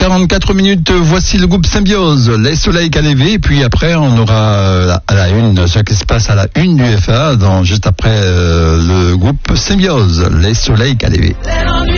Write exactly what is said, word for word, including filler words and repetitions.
quarante-quatre minutes, voici le groupe Symbiose, les soleils calevés, et puis après on aura à la une, ce qui se passe à la une du F A, dans, juste après euh, le groupe Symbiose, les soleils calevés.